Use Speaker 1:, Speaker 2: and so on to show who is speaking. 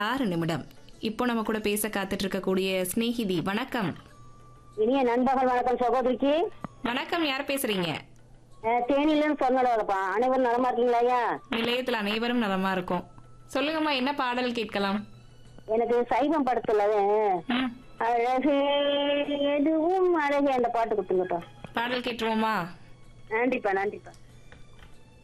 Speaker 1: 6 நிமிடம். இப்போ நம்ம கூட பேச காத்துட்டு இருக்கக்கூடிய ஸ்நேகிதி வணக்கம்.
Speaker 2: இனிய நண்பர்கள் வணக்கம் சகோதரிக்கு.
Speaker 1: வணக்கம், யார் பேசுறீங்க?
Speaker 2: தேனியிலும் சொன்னோடப்பா. அனைவரும் நலமா இருக்கீங்களா ஐயா?
Speaker 1: நிலையத்தில் அனைவரும் நலமா இருக்கும். சொல்லுங்கம்மா, என்ன பாடல் கேட்கலாம்?
Speaker 2: எனக்கு சைவம் படத்துல
Speaker 1: ம்,
Speaker 2: அழகு எதுவும் அழகு அந்த பாட்டு கொடுத்துங்கப்பா.
Speaker 1: பாடல் கேட்டுருவோமா?
Speaker 2: நன்றிப்பா நன்றிப்பா.